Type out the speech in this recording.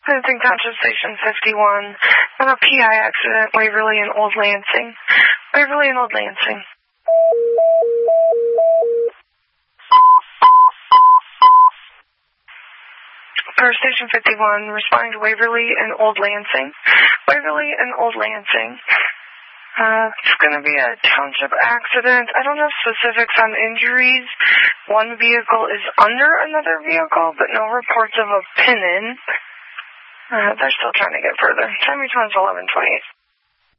Lansing Township Station 51. On a PI accident, Waverly and Old Lansing. Waverly and Old Lansing. For Station 51, responding to Waverly and Old Lansing. Waverly and Old Lansing. It's going to be a township accident. I don't have specifics on injuries. One vehicle is under another vehicle, but no reports of a pin-in. They're still trying to get further. Time response 11:28.